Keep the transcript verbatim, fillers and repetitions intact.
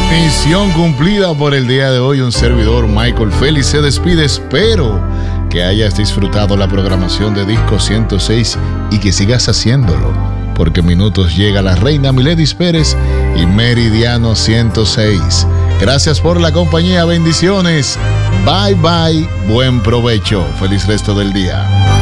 Misión cumplida por el día de hoy. Un servidor, Michael Félix, se despide. Espero que hayas disfrutado la programación de Disco ciento seis y que sigas haciéndolo, porque en minutos llega la reina Miledis Pérez y Meridiano ciento seis. Gracias por la compañía, bendiciones. Bye bye, buen provecho, feliz resto del día.